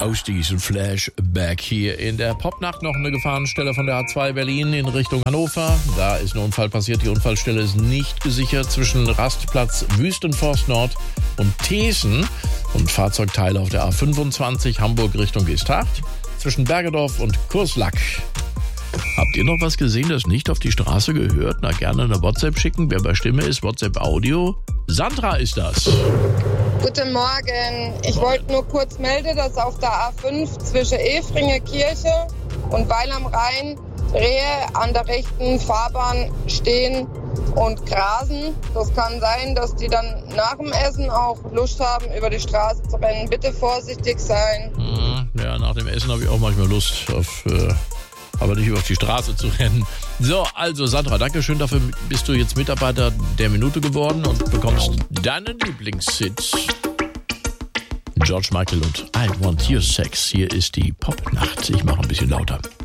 aus diesem Flashback hier in der Popnacht. Noch eine Gefahrenstelle von der A2 Berlin in Richtung Hannover. Da ist ein Unfall passiert. Die Unfallstelle ist nicht gesichert zwischen Rastplatz Wüstenforst Nord und Thesen und Fahrzeugteile auf der A25 Hamburg Richtung Geesthacht zwischen Bergedorf und Kurslack. Habt ihr noch was gesehen, das nicht auf die Straße gehört? Na, gerne eine WhatsApp schicken. Wer bei Stimme ist, WhatsApp Audio. Sandra ist das. Guten Morgen. Ich wollte nur kurz melden, dass auf der A5 zwischen Efringe Kirche und Weil am Rhein Rehe an der rechten Fahrbahn stehen und grasen. Das kann sein, dass die dann nach dem Essen auch Lust haben, über die Straße zu rennen. Bitte vorsichtig sein. Ja, nach dem Essen habe ich auch manchmal Lust auf... aber nicht über die Straße zu rennen. So, also Sandra, danke schön. Dafür bist du jetzt Mitarbeiter der Minute geworden und bekommst deinen Lieblingshit. George Michael und I Want Your Sex. Hier ist die Popnacht. Ich mache ein bisschen lauter.